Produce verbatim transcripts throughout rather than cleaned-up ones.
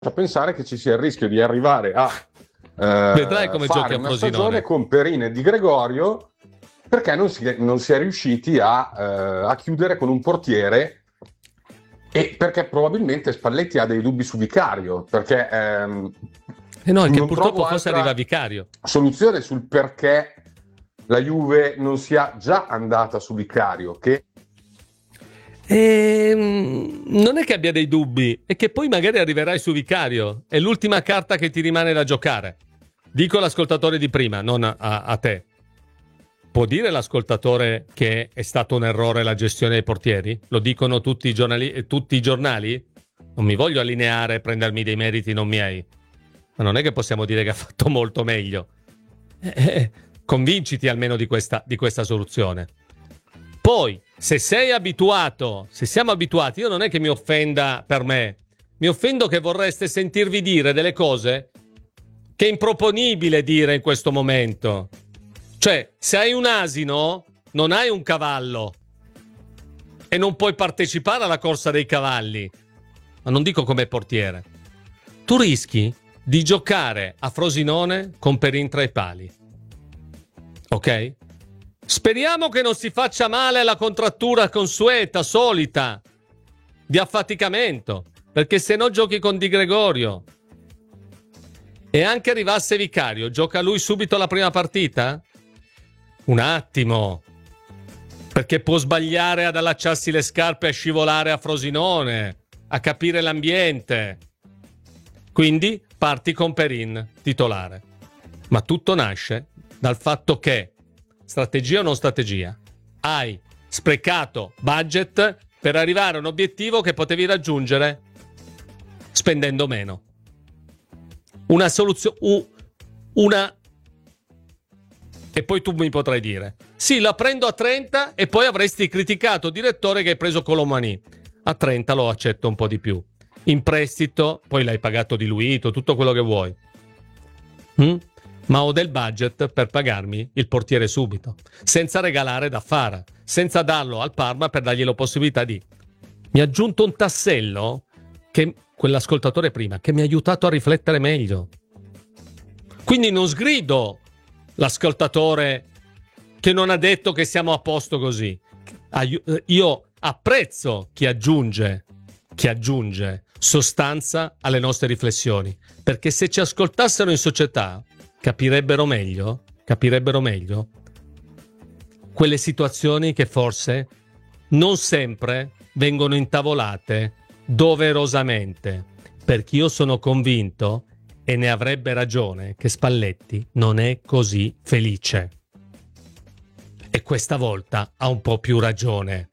a pensare che ci sia il rischio di arrivare a eh, Vedrai come fare giochi a una Frosinone. stagione con Perin e Di Gregorio, perché non si è, non si è riusciti a, eh, a chiudere con un portiere, e perché probabilmente Spalletti ha dei dubbi su Vicario, perché ehm, E no, è che non purtroppo trovo forse altra arriva Vicario. soluzione sul perché la Juve non sia già andata su Vicario, che Ehm, non è che abbia dei dubbi, è che poi magari arriverai su Vicario. È l'ultima carta che ti rimane da giocare. Dico all'ascoltatore di prima, non a, a te. Può dire l'ascoltatore che è stato un errore la gestione dei portieri? Lo dicono tutti i giornali, tutti i giornali? Non mi voglio allineare e prendermi dei meriti non miei. Ma non è che possiamo dire che ha fatto molto meglio. Eh, eh, convinciti almeno di questa, di questa soluzione. Poi, se sei abituato, se siamo abituati, io non è che mi offenda per me, mi offendo che vorreste sentirvi dire delle cose che è improponibile dire in questo momento. Cioè, se hai un asino, non hai un cavallo e non puoi partecipare alla corsa dei cavalli. Ma non dico come portiere. Tu rischi di giocare a Frosinone con Perin tra i pali. Ok? Speriamo che non si faccia male alla contrattura consueta, solita, di affaticamento, perché se no giochi con Di Gregorio. E anche arrivasse Vicario, gioca lui subito la prima partita? Un attimo, perché può sbagliare ad allacciarsi le scarpe e a scivolare a Frosinone, a capire l'ambiente. Quindi parti con Perin, titolare. Ma tutto nasce dal fatto che, strategia o non strategia, hai sprecato budget per arrivare a un obiettivo che potevi raggiungere spendendo meno. Una soluzione, uh, una... E poi tu mi potrai dire, sì, la prendo a trenta e poi avresti criticato il direttore che hai preso Colomani. A trenta lo accetto un po' di più. In prestito, poi l'hai pagato diluito, tutto quello che vuoi. Mm? Ma ho del budget per pagarmi il portiere subito, senza regalare da fare, senza darlo al Parma per dargli la possibilità di... Mi ha aggiunto un tassello, che quell'ascoltatore prima, che mi ha aiutato a riflettere meglio. Quindi non sgrido l'ascoltatore che non ha detto che siamo a posto così. Io apprezzo chi aggiunge, chi aggiunge sostanza alle nostre riflessioni, perché se ci ascoltassero in società capirebbero meglio, capirebbero meglio quelle situazioni che forse non sempre vengono intavolate doverosamente, perché io sono convinto, e ne avrebbe ragione, che Spalletti non è così felice. E questa volta ha un po' più ragione.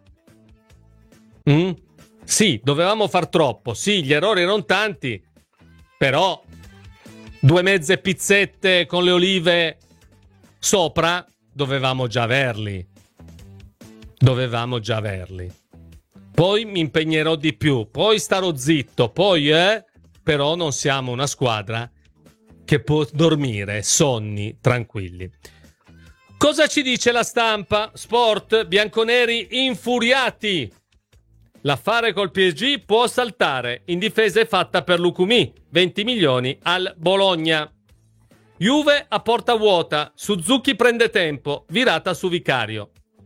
Mm? Sì, dovevamo far troppo, sì, gli errori erano tanti, però due mezze pizzette con le olive sopra dovevamo già averli. Dovevamo già averli. Poi mi impegnerò di più, poi starò zitto, poi eh, però non siamo una squadra che può dormire sonni tranquilli. Cosa ci dice la stampa? Sport, bianconeri infuriati. L'affare col P S G può saltare. In difesa è fatta per Lucumí, venti milioni al Bologna. Juve a porta vuota, Suzuki prende tempo, virata su Vicario.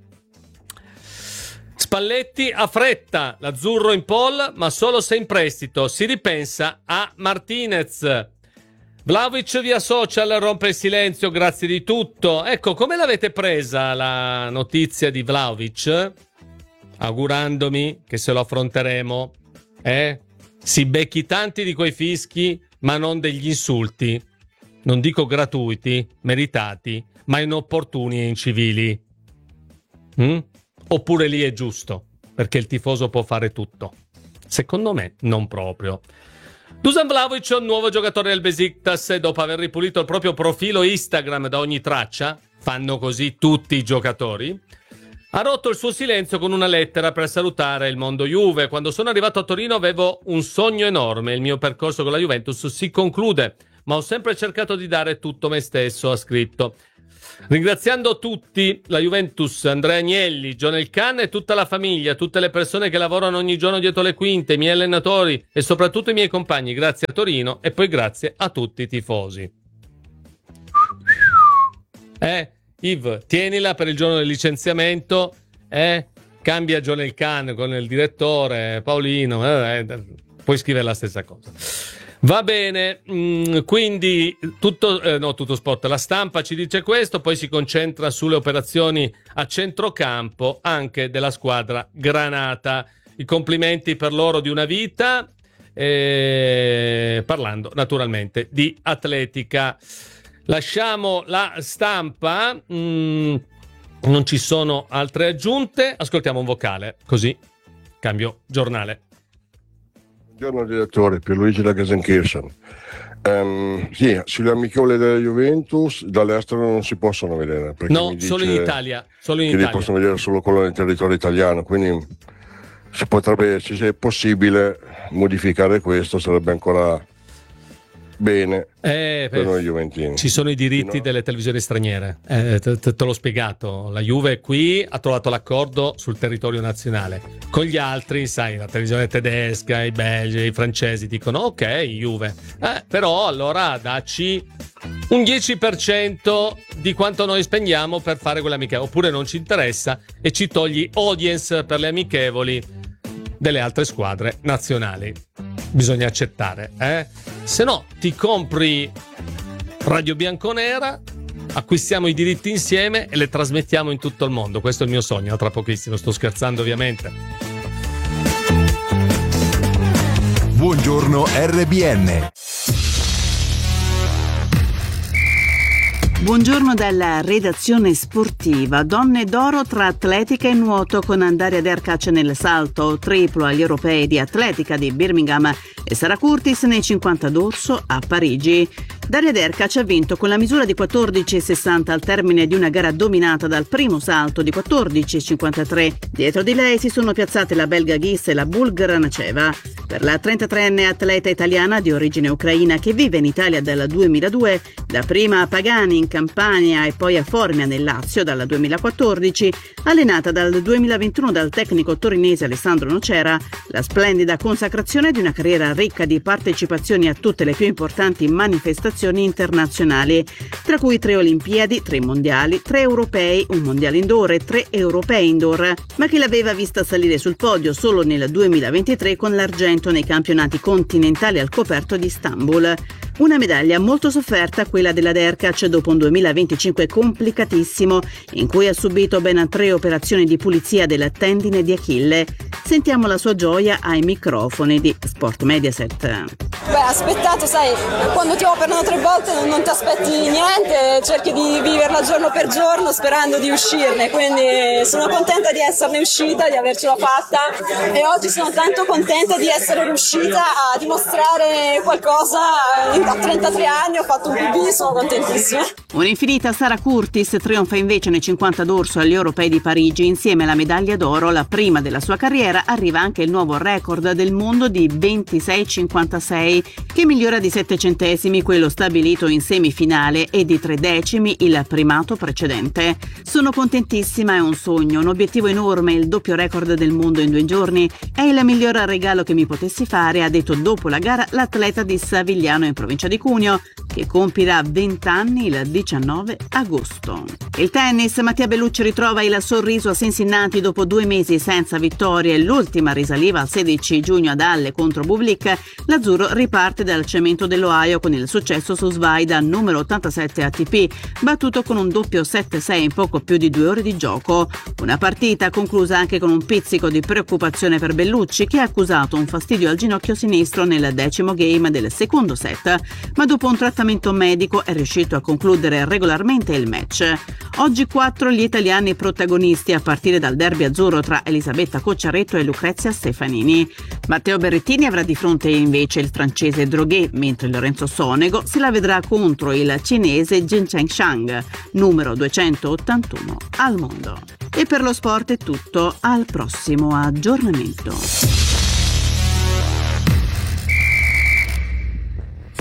Spalletti ha fretta, l'azzurro in pole, ma solo se in prestito. Si ripensa a Martinez. Vlahovic via social rompe il silenzio, grazie di tutto. Ecco, come l'avete presa la notizia di Vlahovic? Augurandomi che se lo affronteremo, eh? Si becchi tanti di quei fischi, ma non degli insulti. Non dico gratuiti, meritati, ma inopportuni e incivili. Mm? Oppure lì è giusto, perché il tifoso può fare tutto. Secondo me, non proprio. Dusan Vlahovic è un nuovo giocatore del Besiktas e dopo aver ripulito il proprio profilo Instagram da ogni traccia, fanno così tutti i giocatori, ha rotto il suo silenzio con una lettera per salutare il mondo Juve. Quando sono arrivato a Torino avevo un sogno enorme, il mio percorso con la Juventus si conclude, ma ho sempre cercato di dare tutto me stesso, ha scritto. Ringraziando tutti, la Juventus, Andrea Agnelli, John Elkann e tutta la famiglia, tutte le persone che lavorano ogni giorno dietro le quinte, i miei allenatori e soprattutto i miei compagni. Grazie a Torino e poi grazie a tutti i tifosi. Eh, Yves, tienila per il giorno del licenziamento, eh, cambia John Elkann con il direttore Paolino, eh, eh, puoi scrivere la stessa cosa. Va bene, mm, quindi tutto, eh, no, tutto sport, la stampa ci dice questo, poi si concentra sulle operazioni a centrocampo anche della squadra granata. I complimenti per loro di una vita, eh, parlando naturalmente di atletica. Lasciamo la stampa, mm, non ci sono altre aggiunte, ascoltiamo un vocale, così cambio giornale. Buongiorno direttore, Pierluigi da Gelsenkirchen. Um, sì, sulle amichevoli della Juventus dall'estero non si possono vedere. No, solo in Italia. Solo in che Italia. li possono vedere solo quello nel territorio italiano, quindi si potrebbe, se è possibile, modificare questo, sarebbe ancora bene eh, per noi juventini. Ci sono i diritti no? delle televisioni straniere, eh, te, te, te l'ho spiegato, la Juve qui ha trovato l'accordo sul territorio nazionale, con gli altri sai, la televisione tedesca, i belgi, i francesi dicono ok Juve, eh, però allora dacci un dieci per cento di quanto noi spendiamo per fare quelle amichevoli, oppure non ci interessa e ci togli audience per le amichevoli delle altre squadre nazionali. Bisogna accettare, eh? Se no ti compri Radio Bianconera, acquistiamo i diritti insieme e le trasmettiamo in tutto il mondo. Questo è il mio sogno, tra pochissimo, sto scherzando ovviamente. Buongiorno R B N. Buongiorno dalla redazione sportiva. Donne d'oro tra atletica e nuoto con Daria Derkac nel salto triplo agli europei di atletica di Birmingham e Sara Curtis nei cinquanta dorso a Parigi. Daria Derkac ha vinto con la misura di quattordici virgola sessanta al termine di una gara dominata dal primo salto di quattordici virgola cinquantatré. Dietro di lei si sono piazzate la belga Ghis e la bulgara Naceva. Per la trentatreenne atleta italiana di origine ucraina che vive in Italia dal duemiladue, dapprima a Pagani in Campania e poi a Formia nel Lazio dal duemilaquattordici, allenata dal duemilaventuno dal tecnico torinese Alessandro Nocera, la splendida consacrazione di una carriera ricca di partecipazioni a tutte le più importanti manifestazioni internazionali, tra cui tre Olimpiadi, tre mondiali, tre europei, un mondiale indoor e tre europei indoor, ma che l'aveva vista salire sul podio solo nel duemilaventitré con l'argento nei campionati continentali al coperto di Istanbul. Una medaglia molto sofferta, quella della Derkac, dopo un duemilaventicinque complicatissimo in cui ha subito ben tre operazioni di pulizia del tendine di Achille. Sentiamo la sua gioia ai microfoni di Sport Mediaset. Beh, aspettato, sai, quando ti operano tre volte non ti aspetti niente, cerchi di viverla giorno per giorno sperando di uscirne, quindi sono contenta di esserne uscita, di avercela fatta e oggi sono tanto contenta di essere riuscita a dimostrare qualcosa. A trentatré anni ho fatto un P B, sono contentissima. Un'infinita Sara Curtis trionfa invece nei cinquanta dorso agli europei di Parigi insieme alla medaglia d'oro, la prima della sua carriera. Arriva anche il nuovo record del mondo di ventisei virgola cinquantasei che migliora di sette centesimi quello stabilito in semifinale e di tre decimi il primato precedente. Sono contentissima, è un sogno, un obiettivo enorme, il doppio record del mondo in due giorni è il miglior regalo che mi potessi fare, ha detto dopo la gara l'atleta di Savigliano in provincia di Cuneo, che compirà venti anni il diciannove agosto. Il tennis, Mattia Bellucci ritrova il sorriso a Cincinnati dopo due mesi senza vittorie, l'ultima risaliva al sedici giugno ad Halle contro Bublik. L'azzurro riparte dal cemento dell'Ohio con il successo su Svaida, numero ottantasette A T P, battuto con un doppio sette sei in poco più di due ore di gioco. Una partita conclusa anche con un pizzico di preoccupazione per Bellucci, che ha accusato un fastidio al ginocchio sinistro nel decimo game del secondo set, ma dopo un trattamento medico è riuscito a concludere regolarmente il match. Oggi quattro gli italiani protagonisti a partire dal derby azzurro tra Elisabetta Cocciaretto e Lucrezia Stefanini. Matteo Berrettini avrà di fronte invece il francese Droguet, mentre Lorenzo Sonego se la vedrà contro il cinese Jin Cheng Shang, numero duecentottantuno al mondo. E per lo sport è tutto, al prossimo aggiornamento.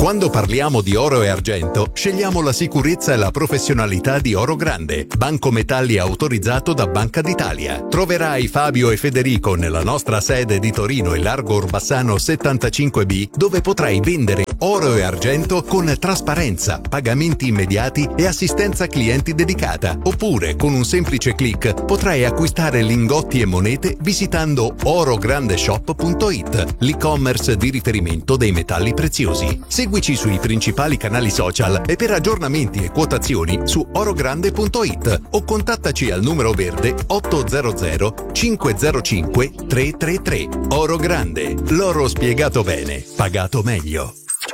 Quando parliamo di oro e argento, scegliamo la sicurezza e la professionalità di Oro Grande, banco metalli autorizzato da Banca d'Italia. Troverai Fabio e Federico nella nostra sede di Torino e Largo Orbassano settantacinque B, dove potrai vendere oro e argento con trasparenza, pagamenti immediati e assistenza clienti dedicata. Oppure, con un semplice click, potrai acquistare lingotti e monete visitando orograndeshop punto it, l'e-commerce di riferimento dei metalli preziosi. Seguici sui principali canali social e per aggiornamenti e quotazioni su orogrande punto it o contattaci al numero verde otto zero zero cinque zero cinque tre tre tre. Oro Grande, l'oro spiegato bene, pagato meglio.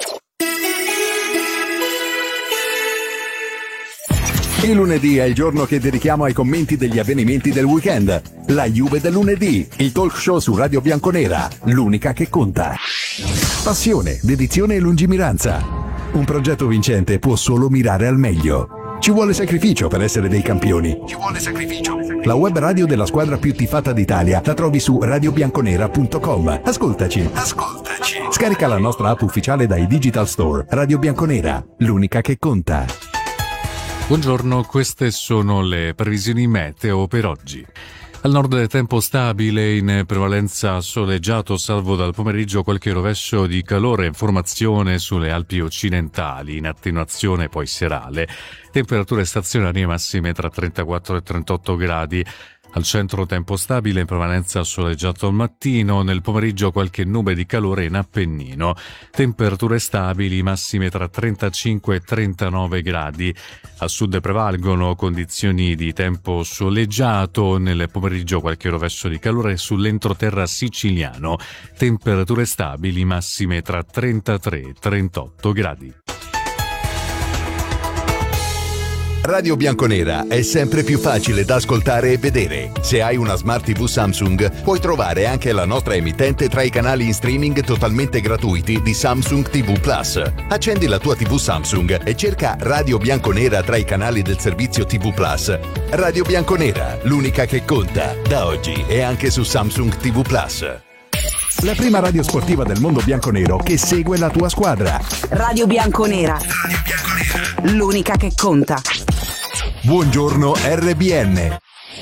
Il lunedì è il giorno che dedichiamo ai commenti degli avvenimenti del weekend. La Juve del lunedì, il talk show su Radio Bianconera, l'unica che conta. Passione, dedizione e lungimiranza. Un progetto vincente può solo mirare al meglio. Ci vuole sacrificio per essere dei campioni. Ci vuole sacrificio. La web radio della squadra più tifata d'Italia la trovi su radio bianconera punto com. Ascoltaci. Ascoltaci. Scarica la nostra app ufficiale dai Digital Store. Radio Bianconera, l'unica che conta. Buongiorno, queste sono le previsioni meteo per oggi. Al nord tempo stabile, in prevalenza soleggiato, salvo dal pomeriggio qualche rovescio di calore, informazione sulle Alpi occidentali, in attenuazione poi serale. Temperature stazionarie massime tra trentaquattro e trentotto gradi. Al centro tempo stabile, in prevalenza soleggiato al mattino, nel pomeriggio qualche nube di calore in Appennino. Temperature stabili, massime tra trentacinque e trentanove gradi. A sud prevalgono condizioni di tempo soleggiato, nel pomeriggio qualche rovescio di calore sull'entroterra siciliano. Temperature stabili, massime tra trentatré e trentotto gradi. Radio Bianconera è sempre più facile da ascoltare e vedere. Se hai una Smart tivù Samsung, puoi trovare anche la nostra emittente tra i canali in streaming totalmente gratuiti di Samsung tivù Plus. Accendi la tua tivù Samsung e cerca Radio Bianconera tra i canali del servizio tivù Plus. Radio Bianconera, l'unica che conta, da oggi è anche su Samsung tivù Plus. La prima radio sportiva del mondo bianconero che segue la tua squadra. Radio Bianconera. Radio Bianconera. L'unica che conta. Buongiorno R B N.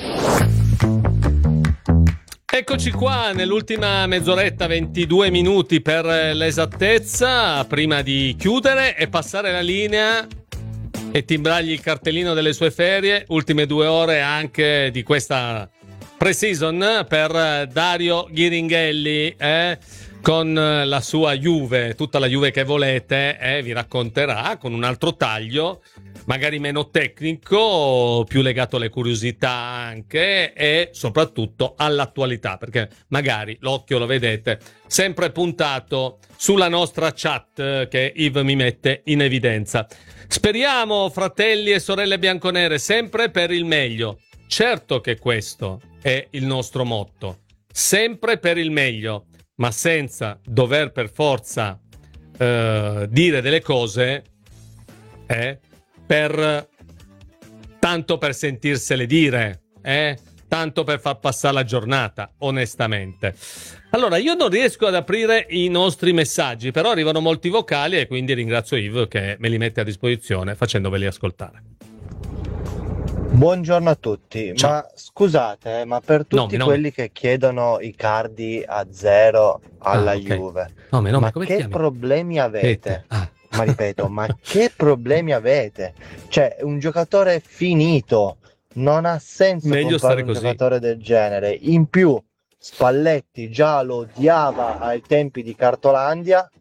Eccoci qua nell'ultima mezz'oretta, ventidue minuti per l'esattezza, prima di chiudere e passare la linea e timbrargli il cartellino delle sue ferie. Ultime due ore anche di questa pre-season per Dario Ghiringhelli, eh? Con la sua Juve, tutta la Juve che volete, eh? Vi racconterà con un altro taglio, magari meno tecnico, più legato alle curiosità anche e soprattutto all'attualità, perché magari l'occhio lo vedete sempre puntato sulla nostra chat che Yves mi mette in evidenza. Speriamo, fratelli e sorelle bianconere, sempre per il meglio. Certo che questo è il nostro motto, sempre per il meglio, ma senza dover per forza eh, dire delle cose eh, per tanto per sentirsele dire, eh, tanto per far passare la giornata, onestamente. Allora, io non riesco ad aprire i nostri messaggi, però arrivano molti vocali e quindi ringrazio Yves che me li mette a disposizione facendoveli ascoltare. Buongiorno a tutti. Ciao. Ma scusate, ma per tutti nome, quelli nome. che chiedono i Cardi a zero alla ah, okay. Juve, nome, nome, ma come che problemi avete? Ah. Ma ripeto, ma che problemi avete? Cioè, un giocatore finito, non ha senso Meglio comprare stare un così. giocatore del genere. In più, Spalletti già lo odiava ai tempi di Cartolandia,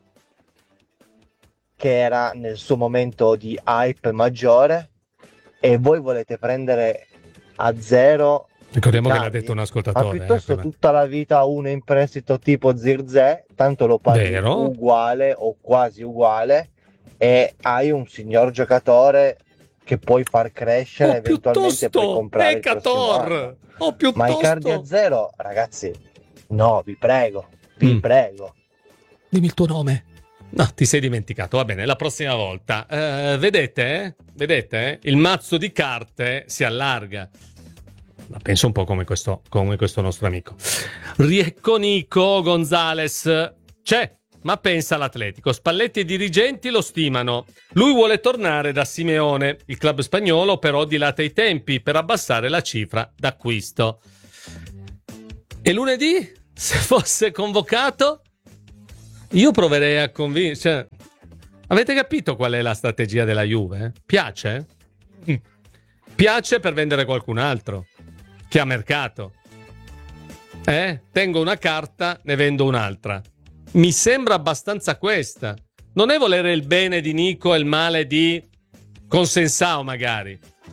che era nel suo momento di hype maggiore, e voi volete prendere a zero. Ricordiamo che l'ha detto un ascoltatore. Ma piuttosto eh, tutta la vita uno in prestito tipo Zirze, tanto lo paghi Vero. uguale o quasi uguale, e hai un signor giocatore che puoi far crescere, o eventualmente puoi comprare il prossimo anno. Pecator o piuttosto Ma i Cardi a zero, ragazzi, no, vi prego, vi Mm. prego. Dimmi il tuo nome. No, ti sei dimenticato, va bene, la prossima volta. Eh, vedete? Vedete? Il mazzo di carte si allarga. La penso un po' come questo, come questo nostro amico. Riecco Nico Gonzales. C'è, ma pensa all'Atletico. Spalletti e i dirigenti lo stimano. Lui vuole tornare da Simeone. Il club spagnolo però dilata i tempi per abbassare la cifra d'acquisto. E lunedì, se fosse convocato, io proverei a convincere. Cioè, avete capito qual è la strategia della Juve? Piace? Mm. Piace per vendere qualcun altro che ha mercato. Eh? Tengo una carta, ne vendo un'altra. Mi sembra abbastanza questa. Non è volere il bene di Nico e il male di Consensao magari,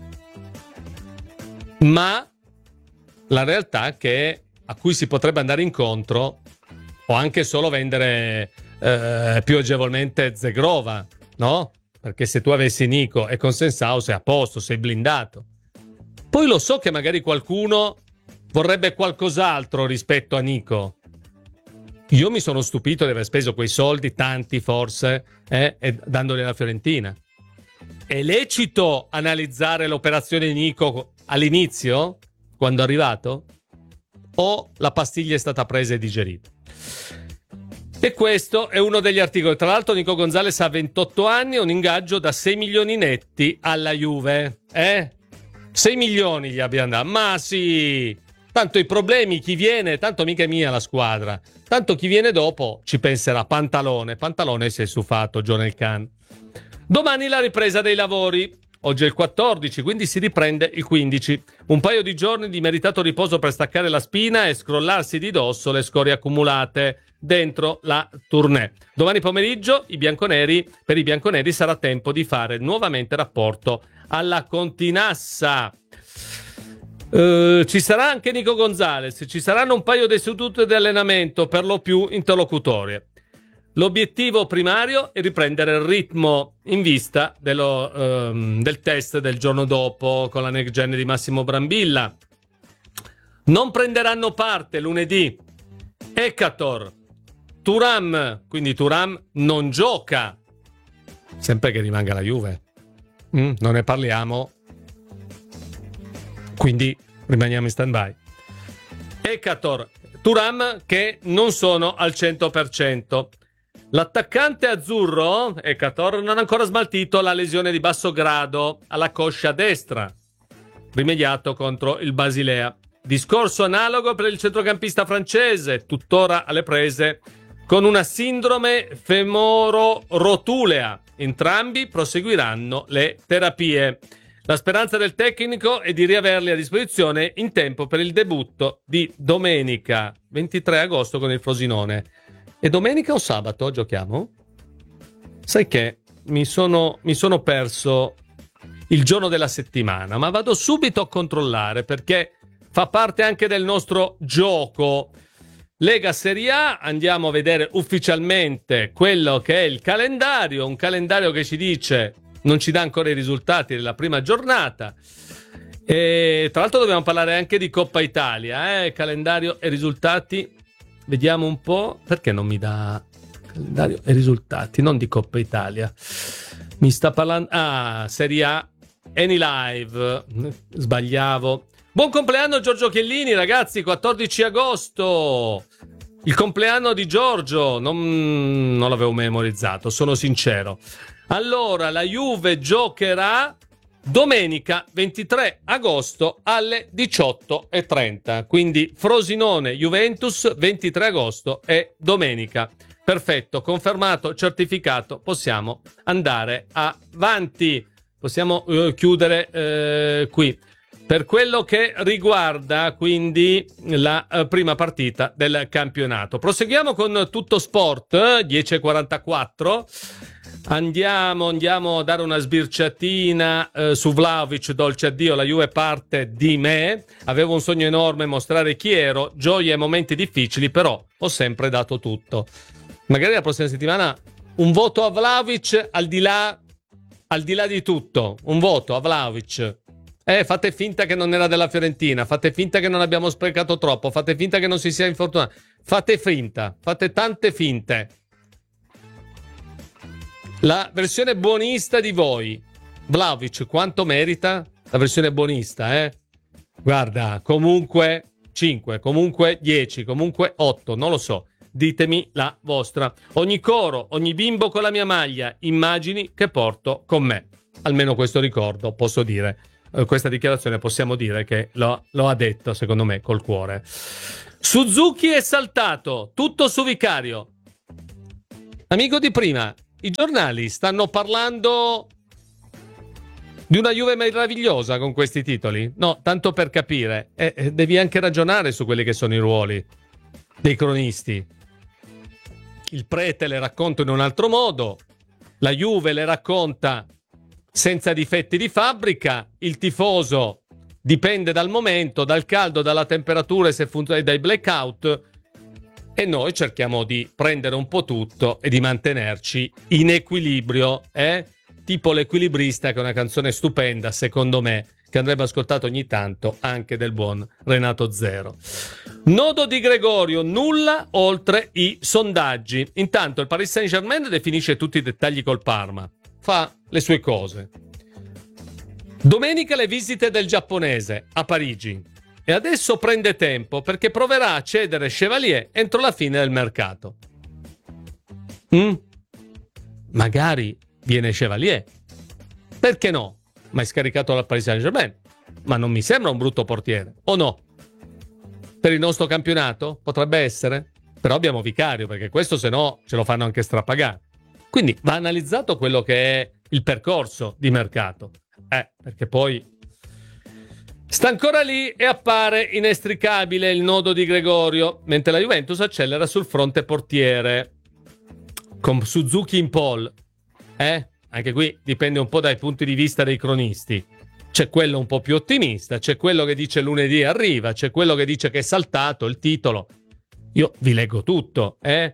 ma la realtà che a cui si potrebbe andare incontro, o anche solo vendere eh, più agevolmente Zegrova, no? Perché se tu avessi Nico e Consensao sei a posto, sei blindato. Poi lo so che magari qualcuno vorrebbe qualcos'altro rispetto a Nico. Io mi sono stupito di aver speso quei soldi, tanti forse, eh, e dandoli alla Fiorentina. È lecito analizzare l'operazione di Nico all'inizio, quando è arrivato? O la pastiglia è stata presa e digerita? E questo è uno degli articoli. Tra l'altro Nico Gonzalez ha ventotto anni e un ingaggio da sei milioni netti alla Juve. Eh? sei milioni gli abbiamo dato. Ma sì! Tanto i problemi, chi viene, tanto mica è mia la squadra. Tanto chi viene dopo ci penserà. Pantalone. Pantalone si è stufato, Jonel Khan. Domani la ripresa dei lavori. Oggi è il quattordici, quindi si riprende il quindici. Un paio di giorni di meritato riposo per staccare la spina e scrollarsi di dosso le scorie accumulate dentro la tournée. Domani pomeriggio i bianconeri, per i bianconeri sarà tempo di fare nuovamente rapporto alla Continassa. Uh, ci sarà anche Nico Gonzalez, ci saranno un paio di sedute di allenamento, per lo più interlocutorie. L'obiettivo primario è riprendere il ritmo in vista dello, um, del test del giorno dopo con la next gen di Massimo Brambilla. Non prenderanno parte lunedì Ekator, Thuram, quindi Thuram non gioca, sempre che rimanga la Juve. Mm, non ne parliamo, quindi rimaniamo in stand-by. Ekator, Thuram che non sono al cento per cento. L'attaccante azzurro, Ekator, non ha ancora smaltito la lesione di basso grado alla coscia destra, rimediato contro il Basilea. Discorso analogo per il centrocampista francese, tuttora alle prese con una sindrome femoro-rotulea. Entrambi proseguiranno le terapie. La speranza del tecnico è di riaverli a disposizione in tempo per il debutto di domenica ventitré agosto con il Frosinone. E domenica o sabato giochiamo? Sai che mi sono, mi sono perso il giorno della settimana, ma vado subito a controllare perché fa parte anche del nostro gioco. Lega Serie A, andiamo a vedere ufficialmente quello che è il calendario, un calendario che ci dice, non ci dà ancora i risultati della prima giornata. E tra l'altro dobbiamo parlare anche di Coppa Italia, eh? Calendario e risultati. Vediamo un po', perché non mi dà calendario e risultati, non di Coppa Italia. Mi sta parlando, ah, Serie A, Any Live, sbagliavo. Buon compleanno Giorgio Chiellini, ragazzi, quattordici agosto. Il compleanno di Giorgio, non, non l'avevo memorizzato, sono sincero. Allora, la Juve giocherà domenica ventitré agosto alle diciotto e trenta, quindi Frosinone Juventus ventitré agosto e domenica. Perfetto, confermato, certificato, possiamo andare avanti, possiamo uh, chiudere uh, qui. Per quello che riguarda quindi la uh, prima partita del campionato. Proseguiamo con Tutto Sport, dieci e quarantaquattro. Andiamo, andiamo a dare una sbirciatina eh, su Vlahovic, dolce addio, la Juve parte di me. Avevo un sogno enorme, mostrare chi ero, gioie e momenti difficili, però ho sempre dato tutto. Magari la prossima settimana un voto a Vlahovic al di là, al di là di tutto, un voto a Vlahovic. Eh, fate finta che non era della Fiorentina, fate finta che non abbiamo sprecato troppo, fate finta che non si sia infortunato, fate finta, fate tante finte. La versione buonista di voi, Vlahovic, quanto merita la versione buonista, eh? Guarda, comunque cinque, comunque dieci, comunque otto, non lo so. ditemi la vostra. Ogni coro, ogni bimbo con la mia maglia, immagini che porto con me. Almeno questo ricordo, posso dire, eh, questa dichiarazione possiamo dire che lo, lo ha detto, secondo me, col cuore. Suzuki è saltato, tutto su Vicario. Amico di prima, i giornali stanno parlando di una Juve meravigliosa con questi titoli? No, tanto per capire. Eh, eh, devi anche ragionare su quelli che sono i ruoli dei cronisti. Il prete le racconta in un altro modo, la Juve le racconta senza difetti di fabbrica, il tifoso dipende dal momento, dal caldo, dalla temperatura e se funziona dai blackout, e noi cerchiamo di prendere un po' tutto e di mantenerci in equilibrio, eh? Tipo L'Equilibrista, che è una canzone stupenda, secondo me, che andrebbe ascoltato ogni tanto anche del buon Renato Zero. Nodo di Gregorio, nulla oltre i sondaggi. Intanto il Paris Saint-Germain definisce tutti i dettagli col Parma, fa le sue cose. Domenica le visite del giapponese a Parigi e adesso prende tempo perché proverà a cedere Chevalier entro la fine del mercato. Mm? Magari viene Chevalier, perché no? Ma è scaricato dal Paris Saint-Germain, ma non mi sembra un brutto portiere, o no? Per il nostro campionato potrebbe essere, però abbiamo Vicario, perché questo se no ce lo fanno anche strapagare. Quindi va analizzato quello che è il percorso di mercato, eh, perché poi sta ancora lì e appare inestricabile il nodo di Gregorio, mentre la Juventus accelera sul fronte portiere con Suzuki in pole. Eh? Anche qui dipende un po' dai punti di vista dei cronisti. C'è quello un po' più ottimista, c'è quello che dice lunedì arriva, c'è quello che dice che è saltato il titolo. Io vi leggo tutto, eh?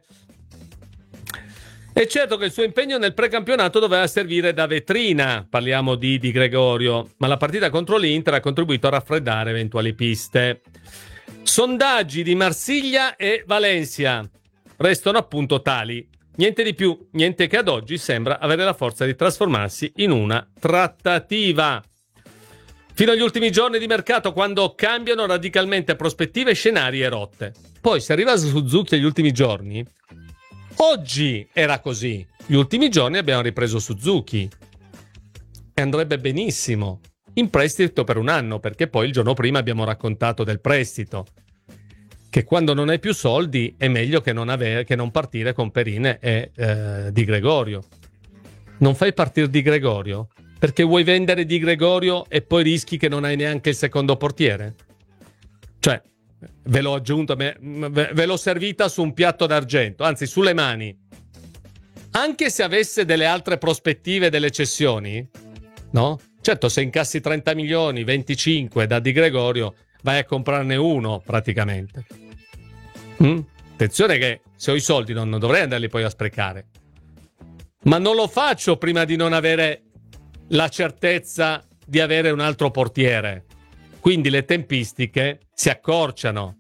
È certo che il suo impegno nel precampionato doveva servire da vetrina, parliamo di Di Gregorio, ma la partita contro l'Inter ha contribuito a raffreddare eventuali piste. Sondaggi di Marsiglia e Valencia restano appunto tali. Niente di più, niente che ad oggi sembra avere la forza di trasformarsi in una trattativa. Fino agli ultimi giorni di mercato, quando cambiano radicalmente prospettive, scenari e rotte. Poi se arriva Suzuki agli ultimi giorni, oggi era così, gli ultimi giorni abbiamo ripreso Suzuki e andrebbe benissimo, in prestito per un anno, perché poi il giorno prima abbiamo raccontato del prestito, che quando non hai più soldi è meglio che non, avere, che non partire con Perine e eh, Di Gregorio. Non fai partire Di Gregorio perché vuoi vendere Di Gregorio e poi rischi che non hai neanche il secondo portiere? Cioè, ve l'ho aggiunto, ve l'ho servita su un piatto d'argento, anzi sulle mani. Anche se avesse delle altre prospettive, delle cessioni, no? Certo, se incassi trenta milioni, venticinque da Di Gregorio, vai a comprarne uno praticamente. Mm? Attenzione che se ho i soldi non, non dovrei andarli poi a sprecare, ma non lo faccio prima di non avere la certezza di avere un altro portiere, quindi le tempistiche si accorciano,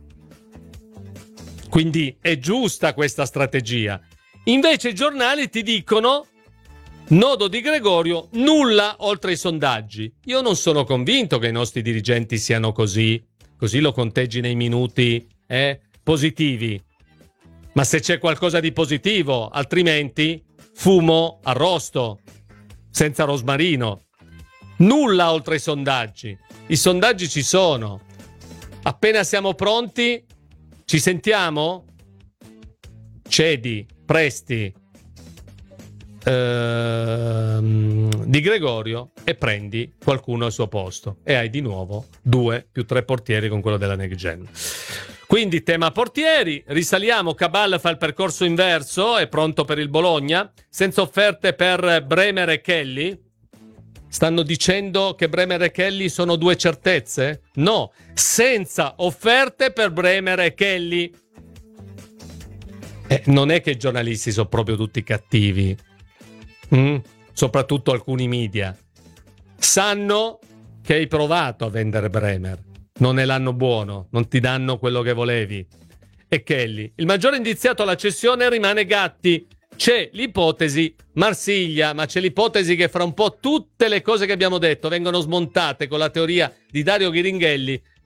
quindi è giusta questa strategia. Invece i giornali ti dicono nodo di Gregorio, nulla oltre i sondaggi. Io non sono convinto che i nostri dirigenti siano così, così lo conteggi nei minuti eh, positivi. Ma se c'è qualcosa di positivo, altrimenti fumo arrosto, senza rosmarino. Nulla oltre i sondaggi. I sondaggi ci sono. Appena siamo pronti, ci sentiamo? Cedi, presti Ehm, Di Gregorio e prendi qualcuno al suo posto e hai di nuovo due più tre portieri con quello della Next Gen. Quindi tema portieri, risaliamo. Cabal fa il percorso inverso, è pronto per il Bologna, senza offerte per Bremer e Kelly. Stanno dicendo che Bremer e Kelly sono due certezze? No, senza offerte per Bremer e Kelly. Eh, non è che i giornalisti sono proprio tutti cattivi. Mm, soprattutto alcuni media sanno che hai provato a vendere Bremer, non ne l'hanno buono, non ti danno quello che volevi. E Kelly, il maggiore indiziato alla cessione rimane Gatti. C'è l'ipotesi Marsiglia, ma c'è l'ipotesi che fra un po' tutte le cose che abbiamo detto vengono smontate con la teoria di Dario Ghiringhelli,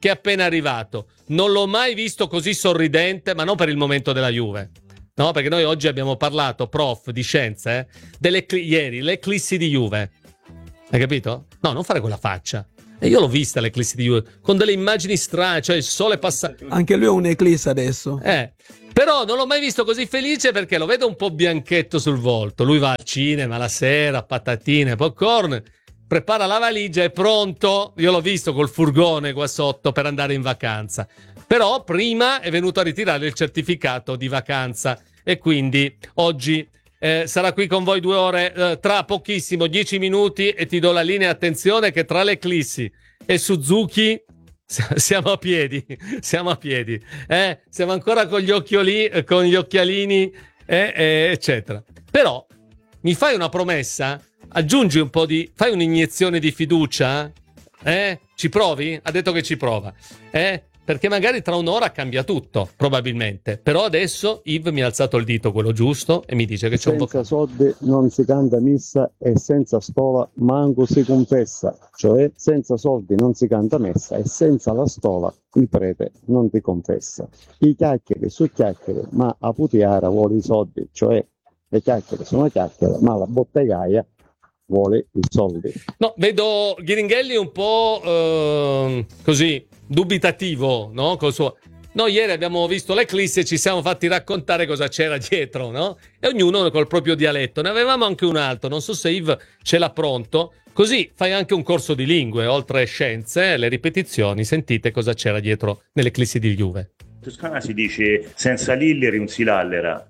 che è appena arrivato. Non l'ho mai visto così sorridente, ma non per il momento della Juve. No, perché noi oggi abbiamo parlato, prof, di scienze, eh, delle cli- ieri, le eclissi di Juve. Hai capito? No, non fare quella faccia. E io l'ho vista l'eclissi di Juve, con delle immagini strane, cioè il sole passa... Anche lui è un'eclisse adesso. Eh, però non l'ho mai visto così felice perché lo vedo un po' bianchetto sul volto. Lui va al cinema la sera, patatine, popcorn, prepara la valigia, è pronto. Io l'ho visto col furgone qua sotto per andare in vacanza. Però prima è venuto a ritirare il certificato di vacanza e quindi oggi eh, sarà qui con voi due ore, eh, tra pochissimo, dieci minuti, e ti do la linea. Attenzione che tra l'eclissi e Suzuki siamo a piedi, siamo a piedi, eh? Siamo ancora con gli occhioli, con gli occhialini, eh, eh, eccetera. Però mi fai una promessa, aggiungi un po' di, fai un'iniezione di fiducia, eh? Ci provi? Ha detto che ci prova, eh? Perché magari tra un'ora cambia tutto, probabilmente. Però adesso Yves mi ha alzato il dito, quello giusto, e mi dice che c'è un po'... Senza soldi non si canta messa e senza stola manco si confessa. Cioè, senza soldi non si canta messa e senza la stola il prete non ti confessa. I chiacchiere su chiacchiere, ma a putiara vuole i soldi. Cioè, le chiacchiere sono chiacchiere, ma la bottegaia vuole i soldi. No, vedo Ghiringhelli un po' eh, così... dubitativo, no? Col suo... No, ieri abbiamo visto l'eclisse e ci siamo fatti raccontare cosa c'era dietro, no? E ognuno col proprio dialetto. Ne avevamo anche un altro, non so se Yves ce l'ha pronto. Così fai anche un corso di lingue, oltre scienze, le ripetizioni. Sentite cosa c'era dietro nell'eclissi di Juve. In Toscana si dice senza lilleri un si lallera.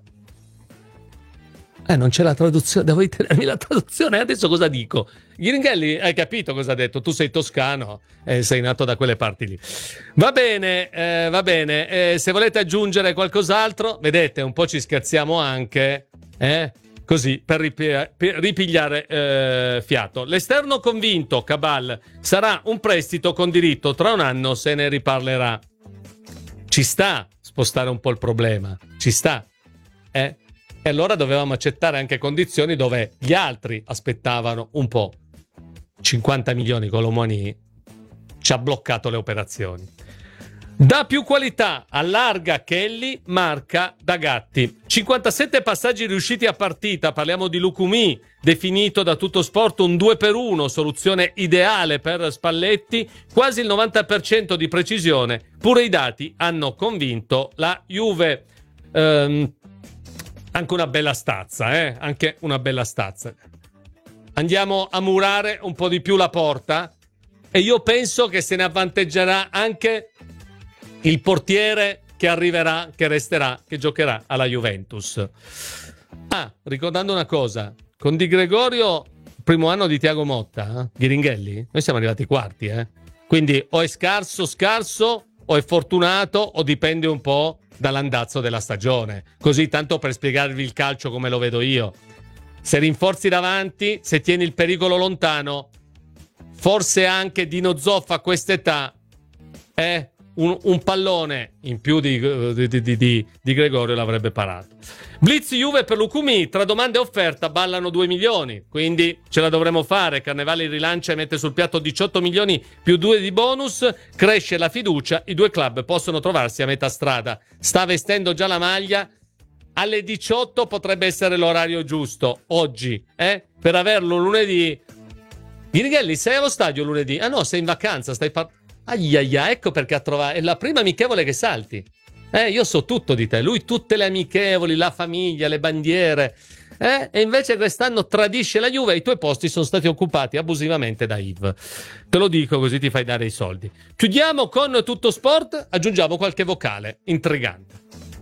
Eh, non c'è la traduzione, devo ritenermi la traduzione. Adesso cosa dico? Ghiringhelli, hai capito cosa ha detto? Tu sei toscano, eh, sei nato da quelle parti lì. Va bene, eh, va bene. Eh, se volete aggiungere qualcos'altro, vedete, un po' ci scherziamo anche, eh? Così, per, ripi- per ripigliare eh, fiato. L'esterno convinto, Cabal, sarà un prestito con diritto. Tra un anno se ne riparlerà. Ci sta spostare un po' il problema. Ci sta, eh? E allora dovevamo accettare anche condizioni dove gli altri aspettavano un po'. cinquanta milioni con l'Omoni ci ha bloccato le operazioni. Da più qualità, allarga Kelly, marca da Gatti. cinquantasette passaggi riusciti a partita, parliamo di Lucumí, definito da Tutto Sport un due per uno, soluzione ideale per Spalletti, quasi il novanta per cento di precisione, pure i dati hanno convinto la Juve. Ehm, Anche una bella stazza, eh? Anche una bella stazza. Andiamo a murare un po' di più la porta e io penso che se ne avvanteggerà anche il portiere che arriverà, che resterà, che giocherà alla Juventus. Ah, ricordando una cosa, con Di Gregorio, primo anno di Thiago Motta, eh? Ghiringhelli, noi siamo arrivati quarti, eh? Quindi o è scarso scarso o è fortunato o dipende un po' dall'andazzo della stagione, così tanto per spiegarvi il calcio come lo vedo io. Se rinforzi davanti, se tieni il pericolo lontano, forse anche Dino Zoff a quest'età è un, un pallone in più di, di, di, di, di Gregorio l'avrebbe parato. Blitz Juve per Lucumí, tra domanda e offerta ballano due milioni, quindi ce la dovremo fare. Carnevale rilancia e mette sul piatto diciotto milioni più due di bonus, cresce la fiducia, i due club possono trovarsi a metà strada. Sta vestendo già la maglia, alle diciotto potrebbe essere l'orario giusto oggi, eh? Per averlo lunedì. Ghiringhelli, sei allo stadio lunedì? Ah no, sei in vacanza, stai par... Aiaia, ecco perché ha trovato, è la prima amichevole che salti. Eh, io so tutto di te, lui tutte le amichevoli, la famiglia, le bandiere, eh? E invece quest'anno tradisce la Juve e i tuoi posti sono stati occupati abusivamente da Yves. Te lo dico così ti fai dare i soldi. Chiudiamo con Tutto Sport, aggiungiamo qualche vocale intrigante.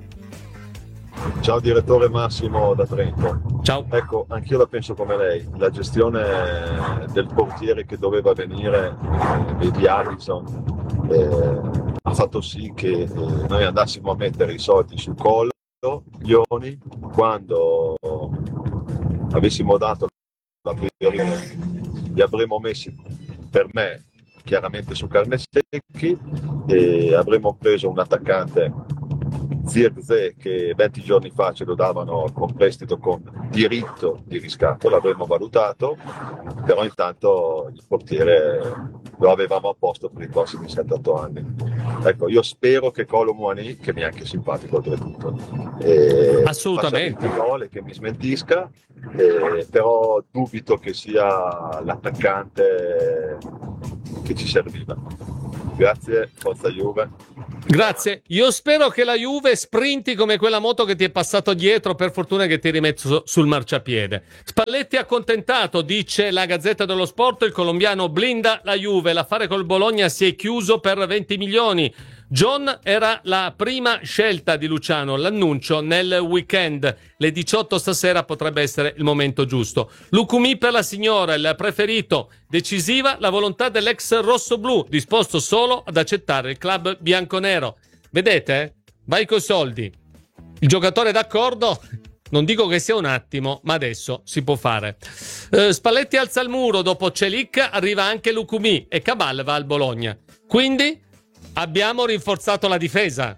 Ciao direttore Massimo da Trento. Ciao. Ecco, anch'io la penso come lei, la gestione del portiere che doveva venire eh, di Alisson eh, ha fatto sì che eh, noi andassimo a mettere i soldi sul collo, Ioni, quando avessimo dato la priorità li avremmo messi per me chiaramente su carne secchi e avremmo preso un attaccante Zirkzee che venti giorni fa ce lo davano con prestito con diritto di riscatto, l'avremmo valutato, però intanto il portiere lo avevamo a posto per i prossimi sette otto anni. Ecco, io spero che Kolo Muani, che mi è anche simpatico oltretutto, eh, assolutamente gol, che mi smentisca, eh, però dubito che sia l'attaccante che ci serviva. Grazie, forza Juve. Grazie, io spero che la Juve sprinti come quella moto che ti è passato dietro, per fortuna che ti hai rimesso sul marciapiede. Spalletti accontentato, dice la Gazzetta dello Sport, il colombiano blinda la Juve, l'affare col Bologna si è chiuso per venti milioni. John era la prima scelta di Luciano, l'annuncio nel weekend, le diciotto stasera potrebbe essere il momento giusto. Lucumi per la signora, il preferito, decisiva la volontà dell'ex rossoblu, disposto solo ad accettare il club bianconero. Vedete? Vai coi soldi. Il giocatore è d'accordo? Non dico che sia un attimo, ma adesso si può fare. Eh, Spalletti alza il muro, dopo Celic arriva anche Lucumi e Cabal va al Bologna. Quindi abbiamo rinforzato la difesa.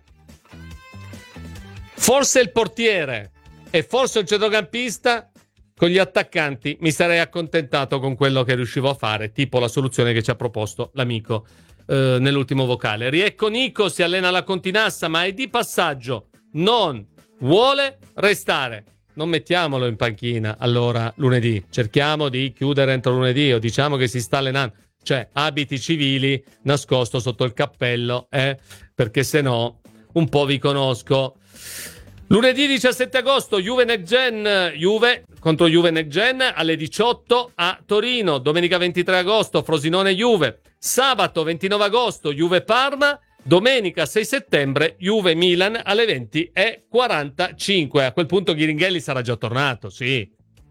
Forse il portiere e forse il centrocampista. Con gli attaccanti mi sarei accontentato con quello che riuscivo a fare, tipo la soluzione che ci ha proposto l'amico eh, nell'ultimo vocale. Riecco Nico, si allena alla Continassa, ma è di passaggio, non vuole restare. Non mettiamolo in panchina allora lunedì, cerchiamo di chiudere entro lunedì o diciamo che si sta allenando. Cioè, abiti civili, nascosto sotto il cappello, eh? Perché se no un po' vi conosco. Lunedì diciassette agosto, Juve Next Gen, Juve contro Juve Next Gen alle diciotto a Torino. Domenica ventitré agosto, Frosinone Juve. Sabato ventinove agosto, Juve Parma. Domenica sei settembre, Juve Milan alle venti e quarantacinque. A quel punto Ghiringhelli sarà già tornato, sì.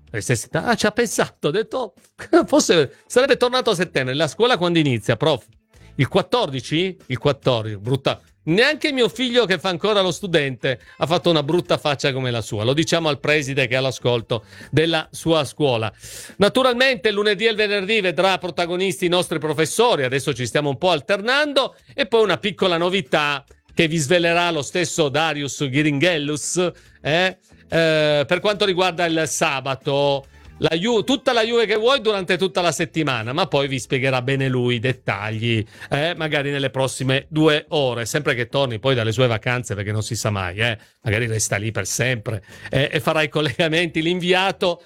Ah, ci ha pensato, ho detto forse sarebbe tornato a settembre. La scuola quando inizia, prof? Il quattordici? Il quattordici, brutta. Neanche mio figlio che fa ancora lo studente ha fatto una brutta faccia come la sua. Lo diciamo al preside che è all'ascolto della sua scuola. Naturalmente il lunedì e il venerdì vedrà protagonisti i nostri professori. Adesso ci stiamo un po' alternando. E poi una piccola novità che vi svelerà lo stesso Darius Ghiringhellus, eh? Eh, per quanto riguarda il sabato, la Ju- tutta la Juve che vuoi durante tutta la settimana, ma poi vi spiegherà bene lui i dettagli, eh? Magari nelle prossime due ore, sempre che torni poi dalle sue vacanze, perché non si sa mai, eh? Magari resta lì per sempre, eh? E farà i collegamenti, l'inviato,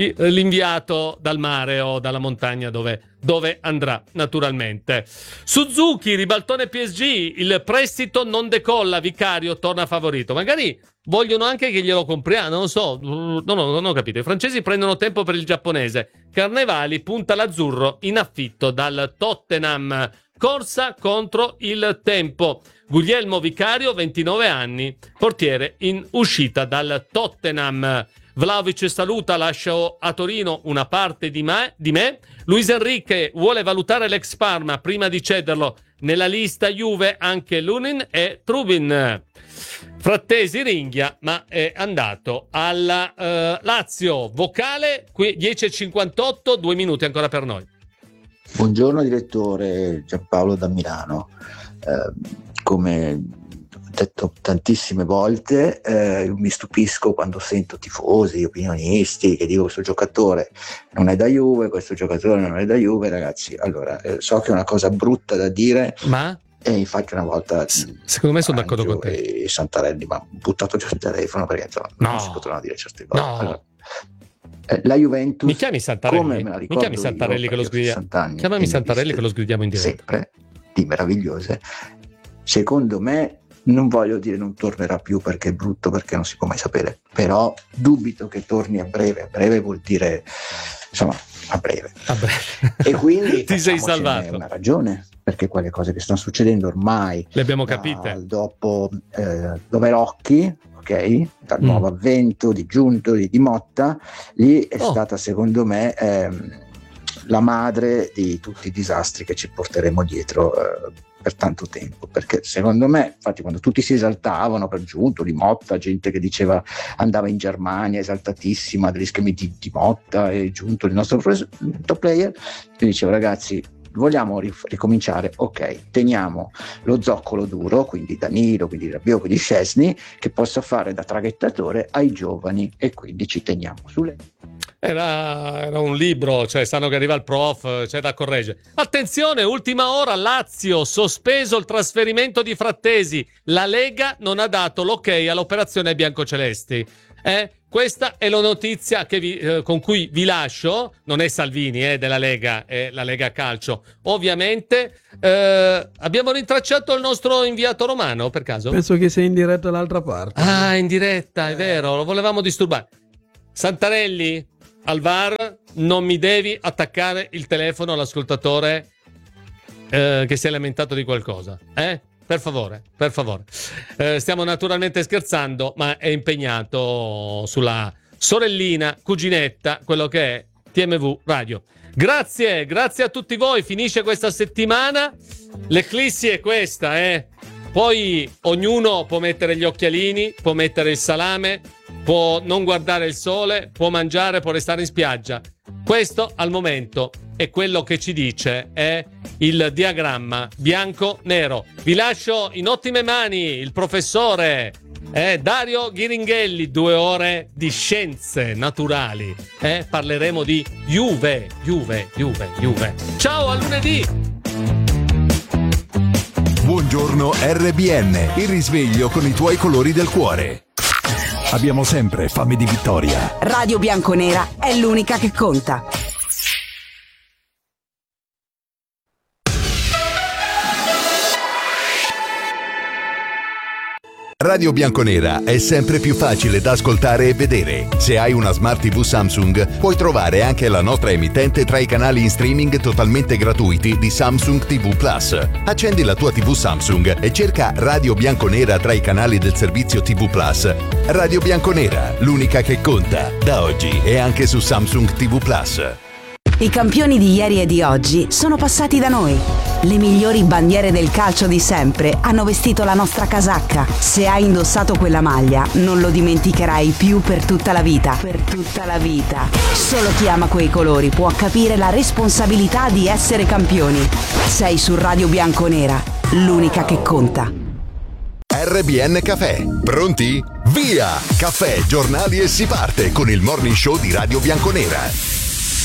l'inviato dal mare o dalla montagna dove dove andrà naturalmente. Suzuki, ribaltone P S G, il prestito non decolla, Vicario torna favorito. Magari vogliono anche che glielo compriamo, non lo so, no, no, non ho capito. I francesi prendono tempo per il giapponese. Carnevali punta l'azzurro in affitto dal Tottenham. Corsa contro il tempo. Guglielmo Vicario, ventinove anni, portiere in uscita dal Tottenham. Vlahovic saluta, lascio a Torino una parte di me, di me. Luis Enrique vuole valutare l'ex Parma prima di cederlo. Nella lista Juve anche Lunin e Trubin. Frattesi ringhia, ma è andato alla uh, Lazio. Vocale, qui dieci e cinquantotto, due minuti ancora per noi. Buongiorno direttore, Giampaolo da Milano. Eh, come detto tantissime volte, eh, mi stupisco quando sento tifosi, opinionisti che dicono questo giocatore non è da Juve, questo giocatore non è da Juve. Ragazzi, allora eh, so che è una cosa brutta da dire, ma e infatti una volta secondo me sono d'accordo con te e Santarelli ma ho buttato giù il telefono perché insomma no. non si potevano dire certe cose. No. Allora, eh, la Juventus, mi chiami Santarelli? come me la ricordo, mi chiami Santarelli io, che lo sgridiamo? Chiamami Santarelli che lo sgridiamo in diretta. Sempre di meravigliose. Secondo me, non voglio dire non tornerà più perché è brutto, perché non si può mai sapere, però dubito che torni a breve. A breve vuol dire insomma a breve, a breve. E quindi ti sei salvato. Una ragione, perché quelle cose che stanno succedendo ormai le abbiamo capite dopo eh, Doverocchi, ok, dal mm. nuovo avvento di Giunto, di, di Motta, lì è oh. stata secondo me ehm, la madre di tutti i disastri che ci porteremo dietro eh, per tanto tempo, perché secondo me, infatti, quando tutti si esaltavano per Giunto, di Motta, gente che diceva andava in Germania esaltatissima degli schemi di, di Motta e Giunto, il nostro top player, io dicevo ragazzi, vogliamo ricominciare, ok, teniamo lo zoccolo duro, quindi Danilo, quindi Rabiot, quindi Szczesny, che possa fare da traghettatore ai giovani, e quindi ci teniamo sulle Era, era un libro, cioè sanno che arriva il prof, c'è da correggere. Attenzione, ultima ora, Lazio, sospeso il trasferimento di Frattesi. La Lega non ha dato l'ok all'operazione biancocelesti. Eh? Questa è la notizia che vi, eh, con cui vi lascio. Non è Salvini, eh, della Lega, è la Lega Calcio. Ovviamente eh, abbiamo rintracciato il nostro inviato romano, per caso? Penso che sia in diretta dall'altra parte. Ah, in diretta, è vero, lo volevamo disturbare. Santarelli, al V A R, non mi devi attaccare il telefono all'ascoltatore eh, che si è lamentato di qualcosa, eh? Per favore, per favore. Eh, stiamo naturalmente scherzando, ma è impegnato sulla sorellina, cuginetta, quello che è T M V Radio. Grazie, grazie a tutti voi. Finisce questa settimana. L'eclissi è questa, eh. Poi ognuno può mettere gli occhialini, può mettere il salame, può non guardare il sole, può mangiare, può restare in spiaggia. Questo al momento è quello che ci dice è il diagramma bianco-nero. Vi lascio in ottime mani il professore eh, Dario Ghiringhelli, due ore di scienze naturali. Eh, parleremo di Juve, Juve, Juve, Juve. Ciao, a lunedì! Buongiorno R B N, il risveglio con i tuoi colori del cuore. Abbiamo sempre fame di vittoria. Radio Bianconera è l'unica che conta. Radio Bianconera è sempre più facile da ascoltare e vedere. Se hai una Smart tivù Samsung, puoi trovare anche la nostra emittente tra i canali in streaming totalmente gratuiti di Samsung tivù Plus. Accendi la tua tivù Samsung e cerca Radio Bianconera tra i canali del servizio tivù Plus. Radio Bianconera, l'unica che conta, da oggi e anche su Samsung tivù Plus. I campioni di ieri e di oggi sono passati da noi. Le migliori bandiere del calcio di sempre hanno vestito la nostra casacca. Se hai indossato quella maglia, non lo dimenticherai più per tutta la vita. Per tutta la vita. Solo chi ama quei colori può capire la responsabilità di essere campioni. Sei su Radio Bianconera, l'unica che conta. R B N Caffè. Pronti? Via! Caffè, giornali e si parte con il morning show di Radio Bianconera.